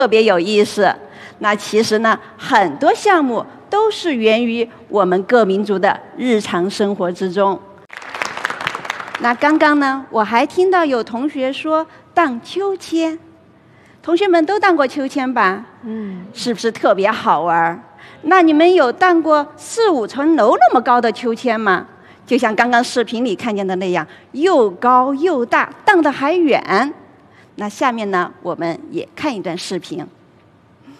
特别有意思。那其实呢，很多项目都是源于我们各民族的日常生活之中。那刚刚呢，我还听到有同学说荡秋千，同学们都荡过秋千吧？是不是特别好玩？那你们有荡过4、5层楼那么高的秋千吗？就像刚刚视频里看见的那样，又高又大，荡得还远。那下面呢，我们也看一段视频。